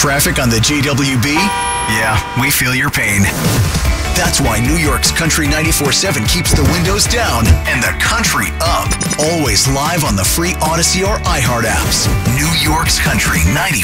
Traffic on the JWB? Yeah, we feel your pain. That's why New York's Country 94.7 keeps the windows down and the country up. Always live on the free Odyssey or iHeart apps. New York's Country 94.7.